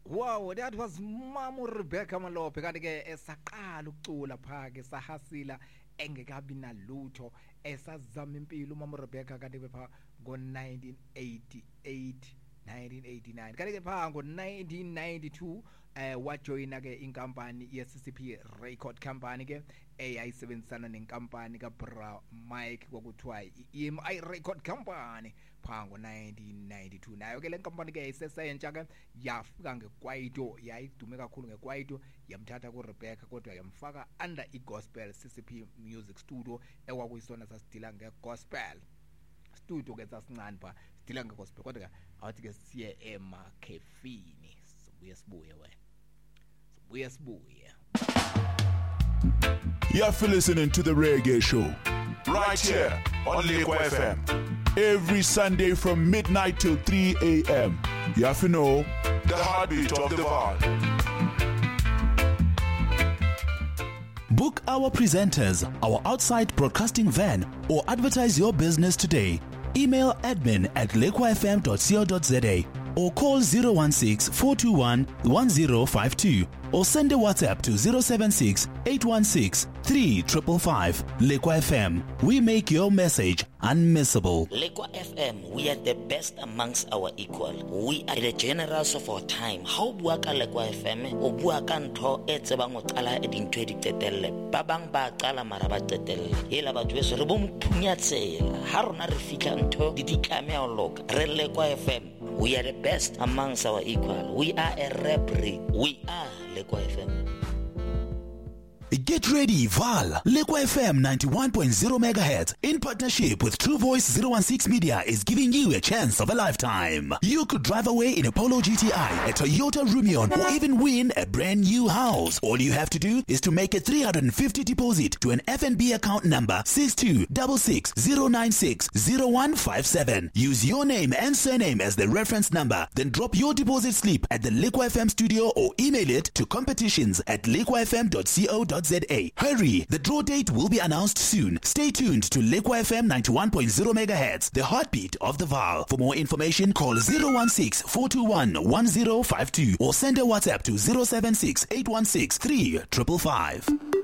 Wow, that was Mamu Rebecca Malope kanti ke esaqala ukucula phake sahasila engekabi nalutho esazama impilo uMamu Rebecca kanti bepha ngo1988 1989 kanti ke pha ngo1992 wajoyina ke inkampani yeCCP Record Company ke eyayisebenzisana nenkampani kaBra Mike kwakuthiwa iEMI Record Company pha ngo1992 nayo ke le nkampani ke isesentsha ke yafika ngekwaito yayidume kakhulu ngekwaito yamthatha kuRebecca kodwa yamfaka under iGospel CCP Music Studio ekwakuyisona sasidila ngegospel studio ke sasincane pha sidila ngegospel kodwa awuthi ke siye emakefini sibuye You're listening to the Reggae Show right here on Liquid FM every Sunday from midnight till 3 a.m. You have to know the heartbeat of the Vaal. Book our presenters, our outside broadcasting van, or advertise your business today. Email admin@liquidfm.co.za or call 016-421-1052 or send a WhatsApp to 076-816-3555. Liquid FM, we make your message unmissable. Liquid FM, we are the best amongst our equal. We are the generals of our time. How buaka Liquid FM? O buaka ntho e tsebang o qala e dintho di tetelle. Ba bang ba qala mara ba tetelle. Ela ba twese re bo mphunya tsela. Ha rona re fitla ntho di ditlame a loka. Re Liquid FM. We are the best amongst our equal. We are a rap breed. We are Liquid FM. Get ready, Vaal. Liquid FM 91.0 MHz in partnership with True Voice 016 Media is giving you a chance of a lifetime. You could drive away in a Polo GTI, a Toyota Rumion, or even win a brand new house. All you have to do is to make a 350 deposit to an FNB account number 6266-096-0157. Use your name and surname as the reference number. Then drop your deposit slip at the Liquid FM studio or email it to competitions@liquidfm.co.za. Hurry, the draw date will be announced soon. Stay tuned to Liquid FM 91.0 MHz, the heartbeat of the Vaal. For more information, call 016-421-1052 or send a WhatsApp to 076-816-3555.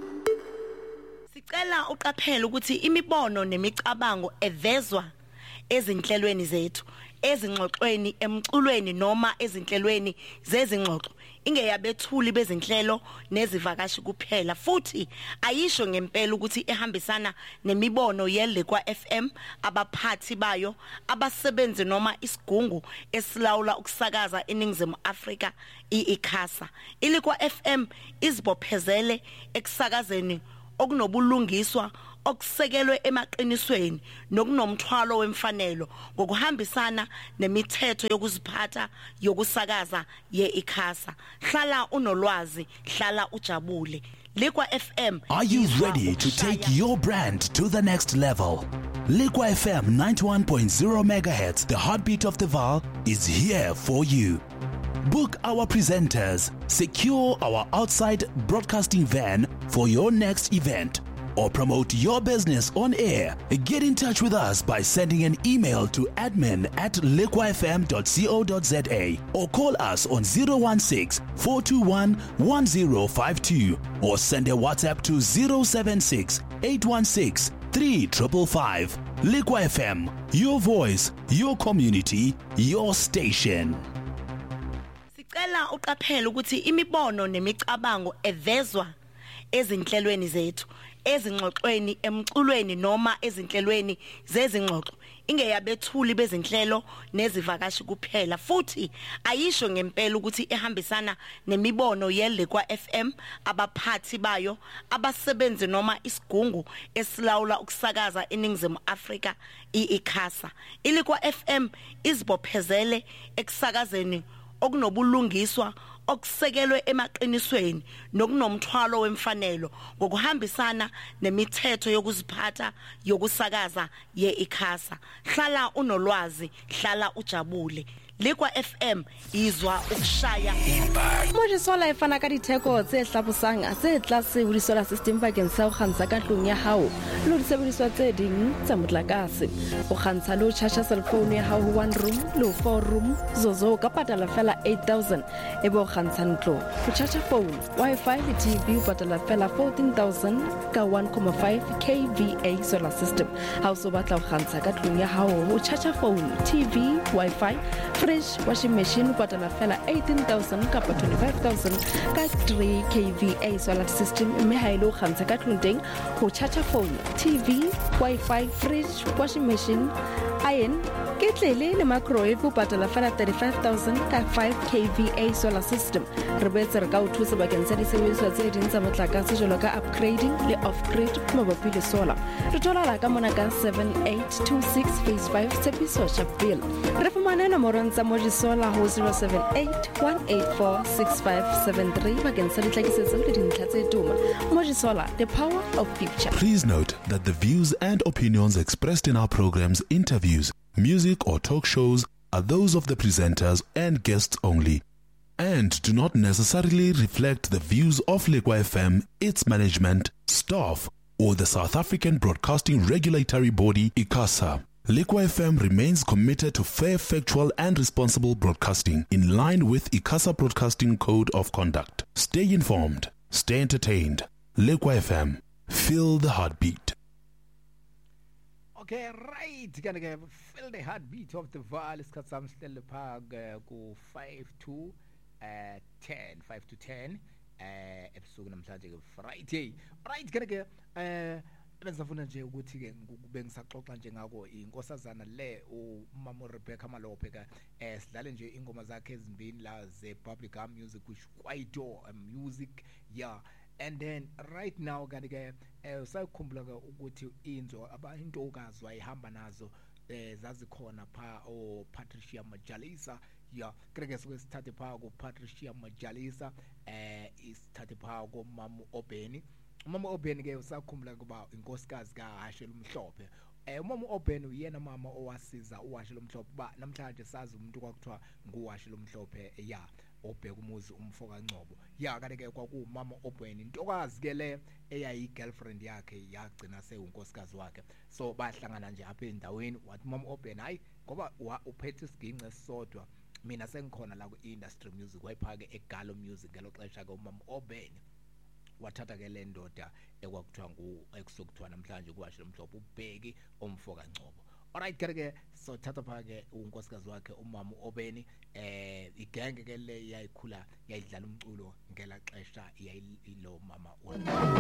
Sicela uqaphele ukuthi imibono nemicabango evezwa ezinhlelweni zethu, ezingxoxweni, emculweni noma ezinhlelweni zezingxoxo ingeyabethuli bezinhlelo nezivakashi kuphela, futhi ayisho ngempela ukuthi ehambisana nemibono yeLiquid FM, abaphathi bayo, abasebenzi noma isigungu esilawula ukusakaza eNingizimu Afrika iICASA. iLiquid FM izibophezele ekusakazeni okunobulungiswa okusekelwe emaqinisweni nokunomthwalo wemfanelo ngokuhambisana nemithetho yokuziphatha yokusakaza yeICASA. Hlala unolwazi, hlala ujabule. Liquid FM. Are you ready to take your brand to the next level? Liquid FM 91.0 MHz, the heartbeat of the Vaal, is here for you. Book our presenters, secure our outside broadcasting van for your next event, or promote your business on air. Get in touch with us by sending an email to admin@liquidfm.co.za or call us on 016-421-1052 or send a WhatsApp to 076-816-3555. Liquid FM, your voice, your community, your station. Sicela uqaphele ukuthi imibono nemicabango evezwa ezinhlelweni zethu, ezingxoxweni, emculweni noma ezinhlelweni zezingxoxo ingeyabethuli bezinhlelo nezivakashi kuphela, futhi ayisho ngempela ukuthi ehambisana nemibono yeLiquid FM, abaphathi bayo, abasebenzi noma isigungu esilawula ukusakaza eNingizimu Afrika iICASA. iLiquid FM izibophezele ekusakazeni okunobulungiswa okusekelwe emaqinisweni nokunomthwalo wemfanelo ngokuhambisana nemithetho yokuziphatha yokusakaza yeICASA. Hlala unolwazi, hlala ujabule. Lekwa FM izwa ukushaya Mojisola e fana ka ditheko tse hlabosang tse tlase ho disolar system bakeng sa ho kgantsha ka tlung ya hao le disebediswa tse ding tsa motlakase o kgantsha le ho charge cell phone ya hao 1 room le 4 room zozo ka patala fela 8000 e bo kgantsha ntlo ho charge phone wifi le TV o patala fela 14000 ka 1.5 kVA solar system ha o so batla ho kgantsha ka tlung ya hao ho charge phone TV wifi fridge washing machine patala fela 18000 ka 25000 ka 3 kVA solar system mme ha ile o kgantsha ka tlung teng ho charge phone TV wifi fridge washing machine iron ketlele le microwave patala fela 35000 ka 5 kVA solar system re boetse re ka o thusa bakeng sa disebediswa tse ding tsa motlakase jalo ka upgrading le off-grid mabapi le solar re thola ka mona ka 7826 phase 5 Tshepiso Sharpeville re fumana nomoro tsa Mojisola ho 0781846573 bakeng sa ditlhakisetso le dintlha tse tuma Mojisola, the power of future. Please note that the views and opinions expressed in our programs, interviews, music or talk shows are those of the presenters and guests only and do not necessarily reflect the views of Lekwa FM, its management, staff or the South African Broadcasting Regulatory Body, ICASA. Lekwa FM remains committed to fair, factual and responsible broadcasting in line with ICASA Broadcasting Code of Conduct. Stay informed, stay entertained. Lekwa FM, feel the heartbeat. Okay, right. Gonna feel the heartbeat of the Vaal. Isikhathi sami sihlele phaka ku 5 to 10 ebusuku namhlanje ke Friday. Right, gonna benzafuna nje ukuthi ke bengisaxoxa nje ngako inkosazana le uMama Rebecca Malophe ka sidlale nje ingoma zakhe ezimbini la ze public music which quite music yeah. And then right now kanti ke usayikhumbula ukuthi inzo abayintokazi wayihamba nazo zazikhona pha Patricia Majalisa ya kreke sithathe pha ku Patricia Majalisa isithathe pha ku Mama Obeni. Umama Obeni ke usakhumbula kuba inkosikazi kaHashel Umhlophe uMama Obeni uyena mama owasiza uHashel Umhlophe ba namhlanje sazi umuntu kwakuthiwa nguHashel Umhlophe ya obheka umuzi umfo kaNcobo ya kanti ke kwakuMama Obeni intokazi ke le eyayi girlfriend yakhe yagcina sewunkosikazi wakhe so bahlangana nje apha endaweni wathi Mama Obeni hayi ngoba uphethe isigince sisodwa mina sengikhona la ku industry music wayiphake eGalo Music ngelo xesha ke uMama Obeni wathatha ke le ndoda ekwakuthiwa ekusokuthiwa namhlanje kuwashe lomhlophe ubheki omfo kaNcobo. Alright ke so thatha phake unkosikazi wakhe uMama Obeni igenge ke le yayikhula yayidlala umculo ngela xesha yayilo mama